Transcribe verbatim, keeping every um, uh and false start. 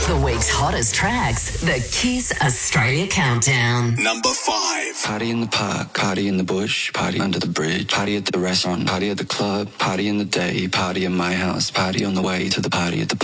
The week's hottest tracks, the Kiss Australia Countdown. Number five. Party in the park, party in the bush, party under the bridge, party at the restaurant, party at the club, party in the day, party in my house, party on the way to the party at the